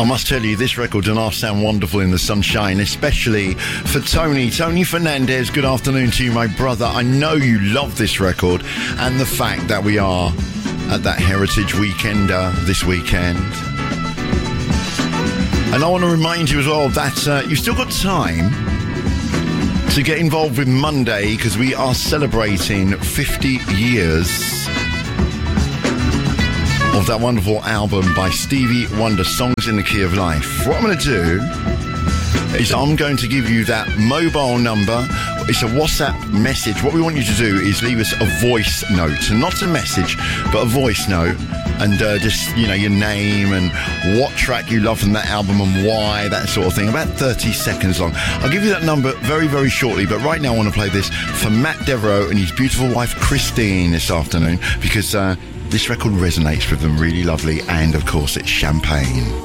I must tell you, this record does not sound wonderful in the sunshine, especially for Tony Fernandez. Good afternoon to you, my brother. I know you love this record and the fact that we are at that Heritage Weekend this weekend. And I want to remind you as well that you've still got time to get involved with Monday, because we are celebrating 50 years of that wonderful album by Stevie Wonder, Songs in the Key of Life. What I'm going to do is I'm going to give you that mobile number. It's a WhatsApp message. What we want you to do is leave us a voice note, not a message, but a voice note, and just, you know, your name and what track you love from that album and why, that sort of thing. About 30 seconds long. I'll give you that number very, very shortly, but right now I want to play this for Matt Devereaux and his beautiful wife Christine this afternoon, because this record resonates with them really lovely, and of course it's champagne.